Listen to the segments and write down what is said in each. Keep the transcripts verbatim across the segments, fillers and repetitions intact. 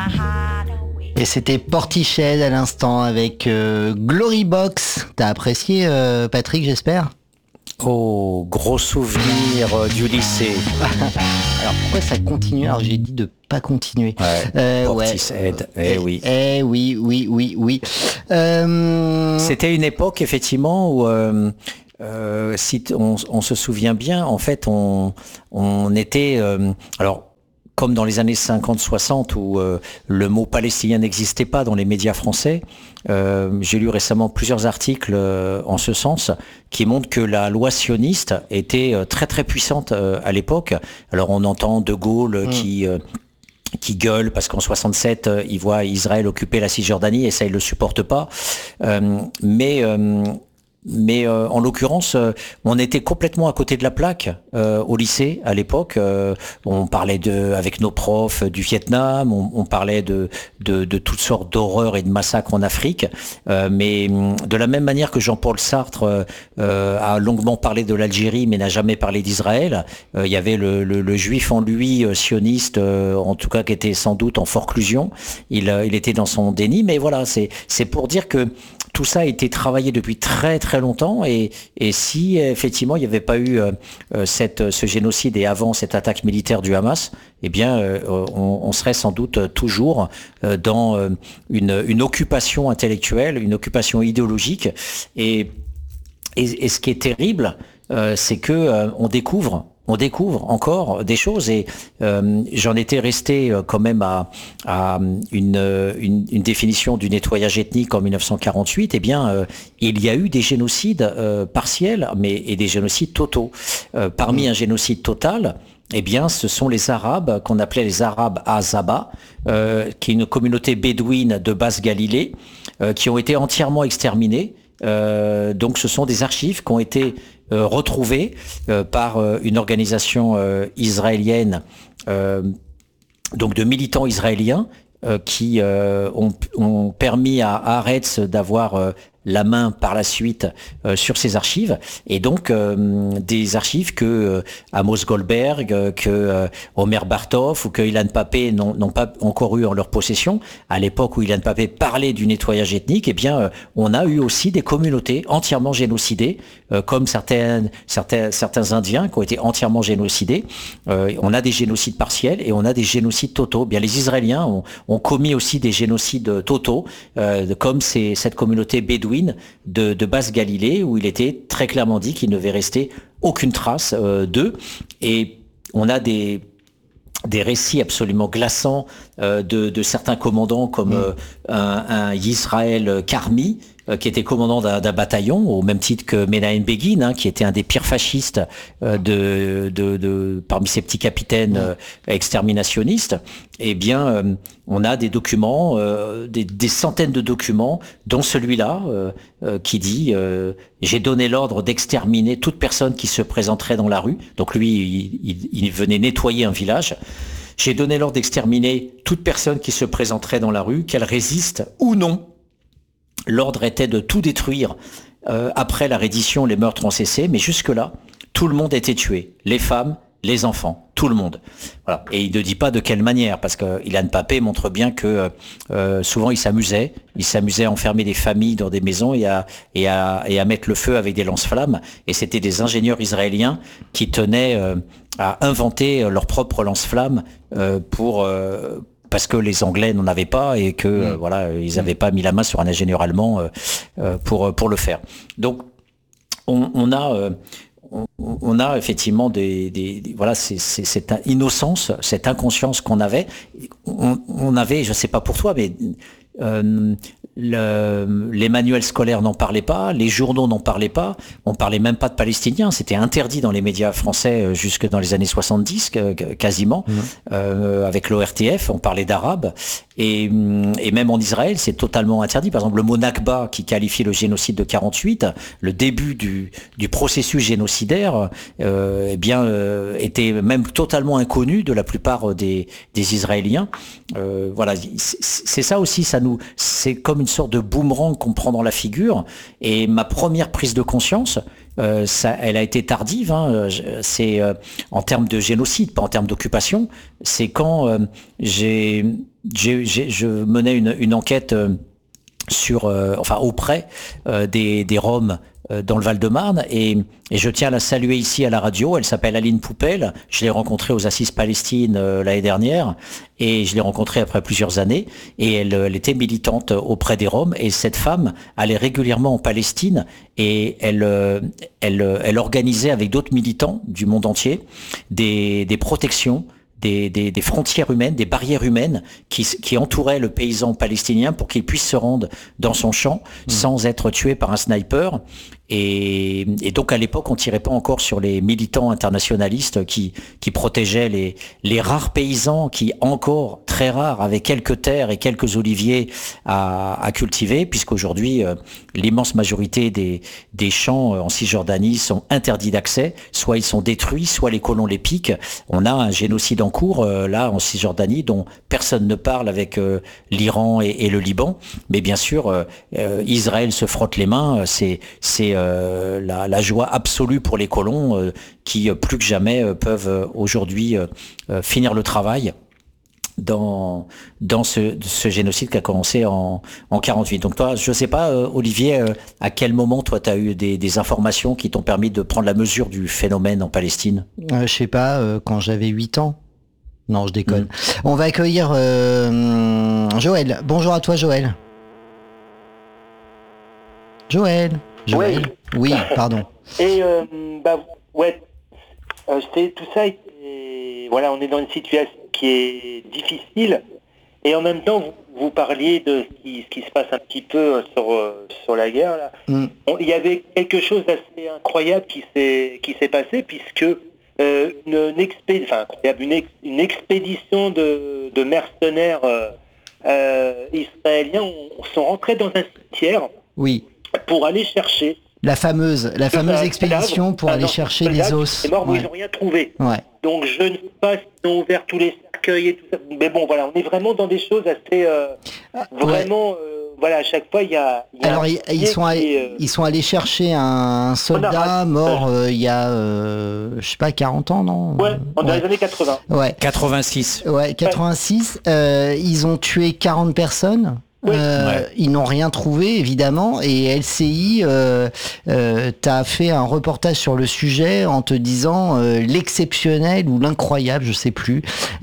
Et c'était Portiched à l'instant avec euh, Glory Box. T'as apprécié, euh, Patrick, j'espère? Oh, gros souvenir euh, du lycée. Alors pourquoi ça continue? Alors j'ai dit de pas continuer. Ouais, Euh, Portishead, ouais. eh oui. Eh oui, oui, oui, oui. Euh... C'était une époque effectivement où, euh, euh, si t- on, on se souvient bien, en fait, on, on était, euh, alors. Comme dans les années cinquante soixante où euh, le mot palestinien n'existait pas dans les médias français, euh, j'ai lu récemment plusieurs articles euh, en ce sens qui montrent que la loi sioniste était euh, très très puissante euh, à l'époque. Alors on entend De Gaulle mmh. qui euh, qui gueule parce qu'en soixante-sept euh, il voit Israël occuper la Cisjordanie et ça il le supporte pas. Euh, mais euh, Mais euh, en l'occurrence, euh, on était complètement à côté de la plaque euh, au lycée à l'époque. Euh, on parlait de, avec nos profs du Vietnam, on, on parlait de, de, de toutes sortes d'horreurs et de massacres en Afrique. Euh, mais de la même manière que Jean-Paul Sartre euh, a longuement parlé de l'Algérie, mais n'a jamais parlé d'Israël, euh, il y avait le, le, le juif en lui, euh, sioniste, euh, en tout cas qui était sans doute en forclusion. Il, euh, il était dans son déni. Mais voilà, c'est, c'est pour dire que tout ça a été travaillé depuis très très longtemps et, et si effectivement il n'y avait pas eu euh, cette, ce génocide et avant cette attaque militaire du Hamas, eh bien euh, on, on serait sans doute toujours euh, dans une, une occupation intellectuelle, une occupation idéologique et, et, et ce qui est terrible, euh, c'est que euh, on découvre On découvre encore des choses et euh, j'en étais resté quand même à, à une, une, une définition du nettoyage ethnique en mille neuf cent quarante-huit. Eh bien, euh, il y a eu des génocides euh, partiels, mais et des génocides totaux. Euh, parmi un génocide total, eh bien, ce sont les Arabes qu'on appelait les Arabes Azaba, euh, qui est une communauté bédouine de Basse-Galilée, euh, qui ont été entièrement exterminés. Euh, donc, ce sont des archives qui ont été Euh, retrouvé euh, par euh, une organisation euh, israélienne, euh, donc de militants israéliens euh, qui euh, ont, ont permis à Haaretz d'avoir euh, la main par la suite euh, sur ces archives et donc euh, des archives que euh, Amos Goldberg, euh, que euh, Omer Bartov ou que Ilan Pappé n'ont, n'ont pas encore eu en leur possession. À l'époque où Ilan Pappé parlait du nettoyage ethnique, eh bien euh, on a eu aussi des communautés entièrement génocidées, euh, comme certaines, certains, certains Indiens qui ont été entièrement génocidés. Euh, on a des génocides partiels et on a des génocides totaux. Bien les Israéliens ont, ont commis aussi des génocides totaux, euh, comme c'est cette communauté bédouine de, de Basse-Galilée, où il était très clairement dit qu'il ne devait rester aucune trace euh, d'eux. Et on a des, des récits absolument glaçants euh, de, de certains commandants, comme euh, un, un Yisrael Karmi, euh, qui était commandant d'un, d'un bataillon, au même titre que Menahem Begin, hein, qui était un des pires fascistes euh, de, de, de, parmi ces petits capitaines euh, exterminationnistes. Eh bien, euh, on a des documents, euh, des, des centaines de documents, dont celui-là, euh, euh, qui dit euh, « J'ai donné l'ordre d'exterminer toute personne qui se présenterait dans la rue ». Donc lui, il, il, il venait nettoyer un village. « J'ai donné l'ordre d'exterminer toute personne qui se présenterait dans la rue, qu'elle résiste ou non. L'ordre était de tout détruire. Euh, après la reddition, les meurtres ont cessé, mais jusque-là, tout le monde était tué. Les femmes, les enfants, tout le monde. Voilà. Et il ne dit pas de quelle manière, parce que Ilan Pappé montre bien que euh, souvent il s'amusait, il s'amusait à enfermer des familles dans des maisons et à, et à, et à mettre le feu avec des lance-flammes. Et c'était des ingénieurs israéliens qui tenaient euh, à inventer leur propre lance-flammes euh, pour euh, parce que les Anglais n'en avaient pas et que mmh. euh, voilà, ils n'avaient pas mis la main sur un ingénieur allemand euh, euh, pour pour le faire. Donc on, on a euh, On, on a effectivement des, des, des voilà, c'est, c'est, cette innocence, cette inconscience qu'on avait. On, on avait, je sais pas pour toi, mais euh, le, les manuels scolaires n'en parlaient pas, les journaux n'en parlaient pas, on parlait même pas de Palestiniens, c'était interdit dans les médias français jusque dans les années soixante-dix quasiment, mmh. euh, avec l'O R T F, on parlait d'arabe. Et, et même en Israël, c'est totalement interdit. Par exemple, le mot Nakba, qui qualifie le génocide de quarante-huit, le début du, du processus génocidaire, euh, eh bien, euh, était même totalement inconnu de la plupart des, des Israéliens. Euh, voilà, c'est ça aussi, ça nous nous, c'est comme une sorte de boomerang qu'on prend dans la figure. Et ma première prise de conscience, euh, ça, elle a été tardive. Hein, c'est euh, en termes de génocide, pas en termes d'occupation. C'est quand euh, j'ai, j'ai, j'ai, je menais une, une enquête euh, sur, euh, enfin auprès euh, des, des Roms euh, dans le Val-de-Marne, et, et je tiens à la saluer ici à la radio. Elle s'appelle Aline Poupel. Je l'ai rencontrée aux Assises Palestine euh, l'année dernière, et je l'ai rencontrée après plusieurs années, et elle, elle était militante auprès des Roms, et cette femme allait régulièrement en Palestine, et elle, elle, elle organisait avec d'autres militants du monde entier des, des protections, Des, des, des frontières humaines, des barrières humaines qui, qui entouraient le paysan palestinien pour qu'il puisse se rendre dans son champ mmh. sans être tué par un sniper. Et, et donc à l'époque, on tirait pas encore sur les militants internationalistes qui, qui protégeaient les, les rares paysans qui, encore très rares, avaient quelques terres et quelques oliviers à, à cultiver, puisqu'aujourd'hui, euh, l'immense majorité des, des champs en Cisjordanie sont interdits d'accès. Soit ils sont détruits, soit les colons les piquent. On a un génocide en cours, euh, là, en Cisjordanie, dont personne ne parle avec euh, l'Iran et, et le Liban. Mais bien sûr, euh, euh, Israël se frotte les mains. C'est, c'est Euh, la, la joie absolue pour les colons euh, qui, euh, plus que jamais, euh, peuvent euh, aujourd'hui euh, euh, finir le travail dans, dans ce, ce génocide qui a commencé en, en quarante-huit. Donc toi, je ne sais pas, euh, Olivier, euh, à quel moment toi tu as eu des, des informations qui t'ont permis de prendre la mesure du phénomène en Palestine ? euh, Je sais pas, euh, quand j'avais huit ans. Non, je déconne. Mmh. On va accueillir euh, Joël. Bonjour à toi, Joël. Joël. Joël. Oui, pardon. Et euh, bah ouais, euh, c'est tout ça. Et, voilà, on est dans une situation qui est difficile, et en même temps, vous, vous parliez de ce qui, ce qui se passe un petit peu sur sur la guerre là. Mm. On, il y avait quelque chose d'assez incroyable qui s'est qui s'est passé, puisque euh, une, une, expé, enfin, une, ex, une expédition de, de mercenaires euh, euh, israéliens ont, sont rentrés dans un cimetière. Oui. Pour aller chercher la fameuse, la fameuse expédition pour aller chercher les os. C'est mort, ouais. Ils n'ont rien trouvé. Ouais. Donc je ne sais pas s'ils ont ouvert tous les cercueils et tout ça. Mais bon, voilà, on est vraiment dans des choses assez euh, vraiment. Ouais. Euh, voilà, à chaque fois il y a. Y a Alors ils, ils sont allés, est, euh... ils sont allés chercher un soldat mort euh, il y a, euh, je sais pas, quarante ans, non ? Ouais, dans ouais. les années quatre-vingts. Ouais. quatre-vingt-six. Ouais, quatre-vingt-six. Ouais. Euh, ils ont tué quarante personnes. Oui. Euh, ouais. Ils n'ont rien trouvé, évidemment, et L C I, euh, euh, t'as fait un reportage sur le sujet en te disant euh, l'exceptionnel ou l'incroyable, je sais plus,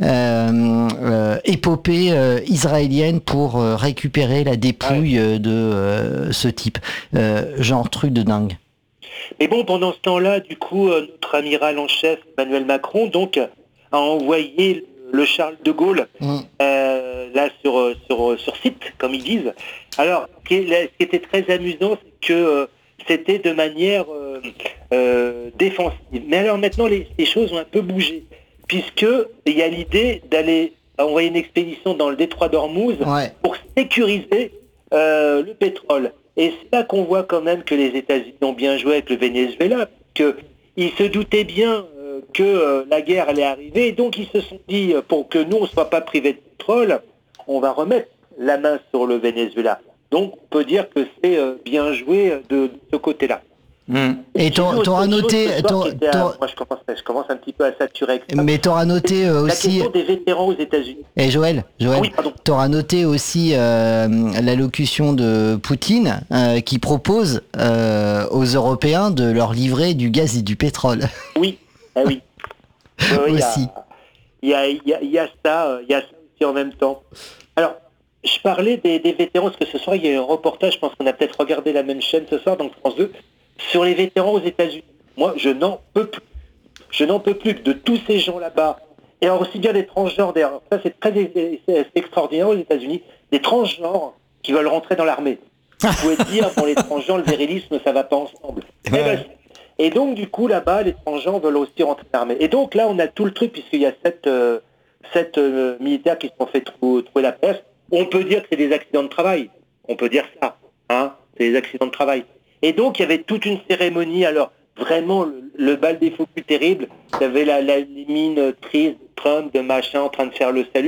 euh, euh, épopée euh, israélienne pour euh, récupérer la dépouille ouais. de euh, ce type. Euh, genre truc de dingue. Et bon, pendant ce temps-là, du coup, euh, notre amiral en chef, Emmanuel Macron, donc, a envoyé le Charles de Gaulle, mmh. euh, là sur, sur, sur site, comme ils disent. Alors, ce qui, est, ce qui était très amusant, c'est que euh, c'était de manière euh, euh, défensive. Mais alors maintenant, les, les choses ont un peu bougé, puisqu'il y a l'idée d'aller envoyer une expédition dans le détroit d'Ormuz ouais. pour sécuriser euh, le pétrole. Et c'est là qu'on voit quand même que les États-Unis ont bien joué avec le Venezuela, qu'ils se doutaient bien que euh, la guerre allait arriver, et donc ils se sont dit, euh, pour que nous on ne soit pas privés de pétrole, on va remettre la main sur le Venezuela. Donc on peut dire que c'est euh, bien joué de, de ce côté-là. Mmh. Et tu auras noté... À, moi je commence, je commence un petit peu à saturer. Mais tu auras noté euh, aussi... La question des vétérans aux États-Unis. Et Joël, Joël oui, tu auras noté aussi euh, l'allocution de Poutine euh, qui propose euh, aux Européens de leur livrer du gaz et du pétrole. Oui. Ah oui, euh, aussi. Il y a, y, a, y a ça, il y a ça aussi en même temps. Alors, je parlais des, des vétérans, parce que ce soir, il y a eu un reportage, je pense qu'on a peut-être regardé la même chaîne ce soir, donc France deux, sur les vétérans aux États-Unis. Moi, je n'en peux plus. Je n'en peux plus de tous ces gens là-bas. Et alors aussi bien des transgenres, d'ailleurs, ça c'est très c'est extraordinaire aux États-Unis, des transgenres qui veulent rentrer dans l'armée. Vous pouvez dire, pour les transgenres, le virilisme, ça ne va pas ensemble. Ouais. Ben, et donc, du coup, là-bas, les transgenres veulent aussi rentrer dans l'armée. Et donc, là, on a tout le truc, puisqu'il y a sept, euh, sept euh, militaires qui se sont fait trou- trouver la presse. On peut dire que c'est des accidents de travail. On peut dire ça. Hein, c'est des accidents de travail. Et donc, il y avait toute une cérémonie. Alors, vraiment, le, le bal des faux plus terrible. Il y avait la, la, les mines tristes de Trump, de machin, en train de faire le salut.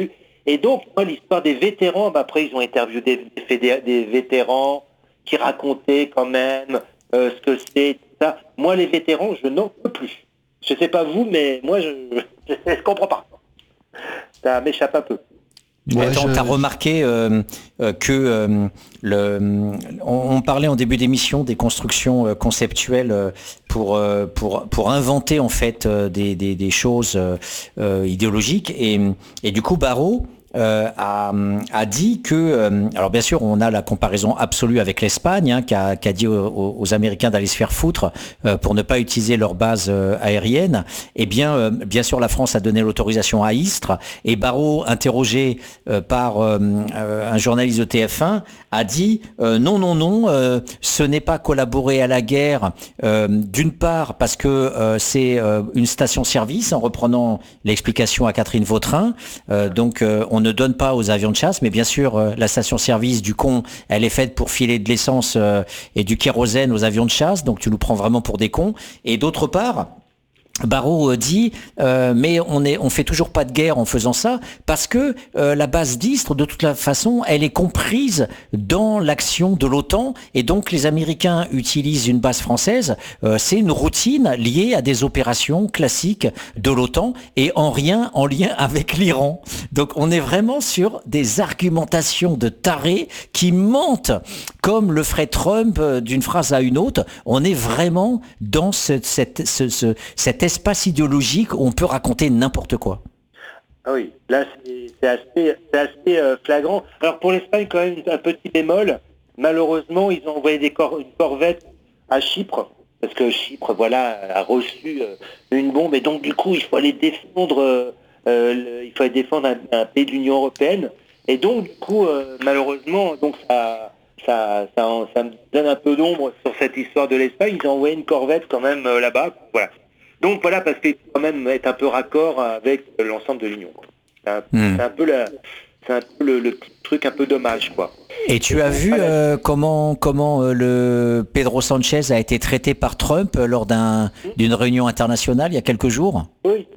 Et donc, moi, l'histoire des vétérans, bah, après, ils ont interviewé des, des, des vétérans qui racontaient quand même euh, ce que c'est, tout ça. Moi, les vétérans, je n'en peux plus. Je sais pas vous, mais moi, je ne comprends pas. Ça m'échappe un peu. Ouais, Attends, je... t'as remarqué euh, euh, que euh, le, on, on parlait en début d'émission des constructions euh, conceptuelles euh, pour euh, pour pour inventer en fait euh, des, des des choses euh, euh, idéologiques et et du coup Barrault Euh, a, a dit que, euh, alors bien sûr, on a la comparaison absolue avec l'Espagne, hein, qui, a, qui a dit aux, aux Américains d'aller se faire foutre euh, pour ne pas utiliser leur base euh, aérienne. Eh bien, euh, bien sûr, la France a donné l'autorisation à Istres. Et Barrault, interrogé euh, par euh, euh, un journaliste de T F un, a dit euh, non, non, non, euh, ce n'est pas collaborer à la guerre. Euh, d'une part, parce que euh, c'est euh, une station-service, en reprenant l'explication à Catherine Vautrin. Euh, donc, euh, on ne donne pas aux avions de chasse, mais bien sûr, euh, la station-service du con, elle est faite pour filer de l'essence euh, et du kérosène aux avions de chasse, donc tu nous prends vraiment pour des cons. Et d'autre part, Barrault dit euh, mais on est on fait toujours pas de guerre en faisant ça parce que euh, la base d'Istres de toute la façon elle est comprise dans l'action de l'OTAN et donc les Américains utilisent une base française, euh, c'est une routine liée à des opérations classiques de l'OTAN et en rien en lien avec l'Iran. Donc on est vraiment sur des argumentations de tarés qui mentent comme le ferait Trump euh, d'une phrase à une autre. On est vraiment dans ce, cette ce, ce, cette espace idéologique où on peut raconter n'importe quoi. Ah oui, là c'est, c'est assez, c'est assez euh, flagrant. Alors pour l'Espagne, quand même, un petit bémol. Malheureusement, ils ont envoyé des cor- une corvette à Chypre, parce que Chypre, voilà, a reçu euh, une bombe, et donc du coup, il faut aller défendre, euh, euh, le, il faut aller défendre un, un pays de l'Union européenne. Et donc du coup, euh, malheureusement, donc ça, ça, ça, ça me donne un peu d'ombre sur cette histoire de l'Espagne. Ils ont envoyé une corvette quand même euh, là-bas, voilà. Donc voilà, parce qu'il faut quand même être un peu raccord avec l'ensemble de l'Union. C'est un, mmh. c'est un peu, la, c'est un peu le, le petit truc un peu dommage, quoi. Et tu as vu euh, comment, comment euh, le Pedro Sanchez a été traité par Trump euh, lors d'un, mmh. d'une réunion internationale il y a quelques jours ? Oui.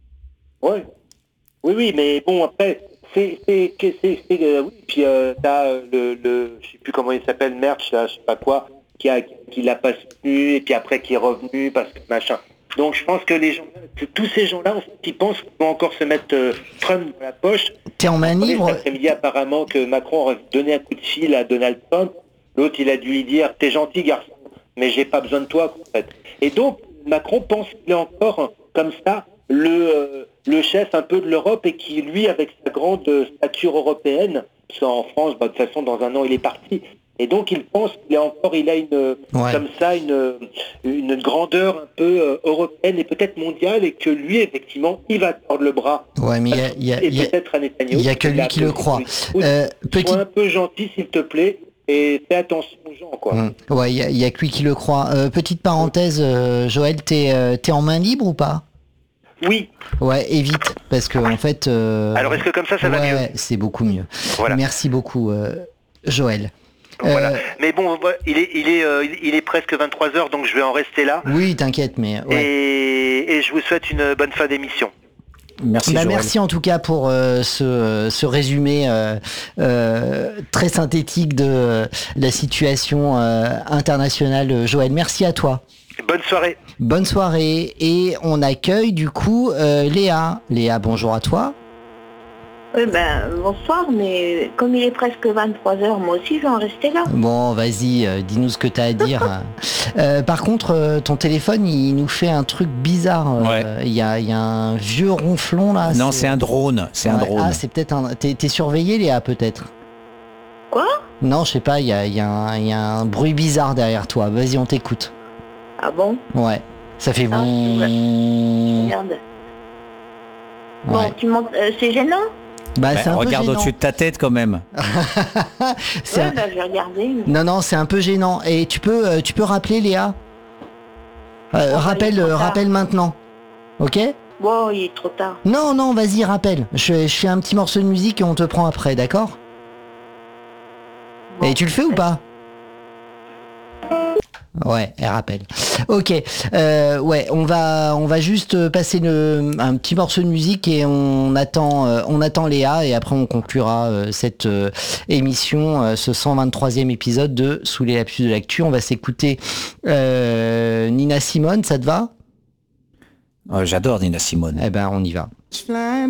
Oui. Oui, oui, mais bon, après, c'est... c'est, c'est, c'est, c'est euh, oui, puis euh, t'as euh, le, le... Je sais plus comment il s'appelle, Merch, là, je sais pas quoi, qui, a, qui l'a pas soutenu, et puis après qui est revenu, parce que machin... Donc je pense que les gens, tous ces gens-là, en fait, ils pensent qu'ils vont encore se mettre euh, Trump dans la poche. T'es en main libre. Cet après-midi, apparemment, que Macron aurait donné un coup de fil à Donald Trump. L'autre, il a dû lui dire, t'es gentil garçon, mais j'ai pas besoin de toi, en fait. Et donc, Macron pense qu'il est encore, comme ça, le, euh, le chef un peu de l'Europe et qui, lui, avec sa grande stature européenne, parce qu'en France, bah, de toute façon, dans un an, il est parti. Et donc il pense qu'il a encore, il a une ouais. comme ça une une grandeur un peu euh, européenne et peut-être mondiale et que lui effectivement il va tordre le bras. Ouais, mais il y a, y a, et y a, peut-être à Netanyahu. Il y a que lui qui le croit. Euh, petit... Sois un peu gentil s'il te plaît et fais attention aux gens quoi. Mmh. Ouais, il y a, y a que lui qui le croit. Euh, petite parenthèse, euh, Joël, t'es euh, t'es en main libre ou pas ? Oui. Ouais, évite parce que en fait. Euh... Alors est-ce que comme ça ça ouais, va mieux ? Ouais, c'est beaucoup mieux. Voilà. Merci beaucoup, euh, Joël. Voilà. Euh, mais bon, il est, il est, euh, il est presque vingt-trois heures, donc je vais en rester là. Oui, t'inquiète, mais. Ouais. Et, et je vous souhaite une bonne fin d'émission. Merci, bah, merci en tout cas pour euh, ce, ce résumé euh, euh, très synthétique de euh, la situation euh, internationale. Joël, merci à toi. Bonne soirée. Bonne soirée. Et on accueille du coup euh, Léa. Léa, bonjour à toi. Oui, ben, bonsoir, mais comme il est presque vingt-trois heures, moi aussi, je vais en rester là. Bon, vas-y, euh, dis-nous ce que tu as à dire. euh, par contre, euh, ton téléphone, il nous fait un truc bizarre. Il ouais. euh, y, a, y a un vieux ronflon, là. Non, c'est, c'est un drone. C'est ouais. un drone. Ah, c'est peut-être un... T'es, t'es surveillé, Léa, peut-être ? Quoi ? Non, je sais pas, il y a, y, a un, y a un bruit bizarre derrière toi. Vas-y, on t'écoute. Ah bon ? Ouais, ça fait ah, bon... Regarde. Bon, ouais. tu montes... Euh, c'est gênant ? Bah, c'est un regarde peu au-dessus de ta tête quand même. c'est ouais, un... bah, je vais regarder. Mais... Non, non, c'est un peu gênant. Et tu peux, euh, tu peux rappeler, Léa euh, oh, Rappelle, euh, rappelle maintenant. Ok ? Bon, il est trop tard. Non, non, vas-y, rappelle. Je, je fais un petit morceau de musique et on te prend après, d'accord ? bon. Et tu le fais ou pas ? Ouais, elle rappelle. Ok, euh, ouais, on va, on va juste passer le, un petit morceau de musique et on attend, euh, on attend Léa et après on conclura euh, cette euh, émission, euh, ce cent vingt-troisième épisode de Sous les lapsus de l'actu. On va s'écouter euh, Nina Simone, ça te va ? euh, J'adore Nina Simone. Eh ben, on y va. Flying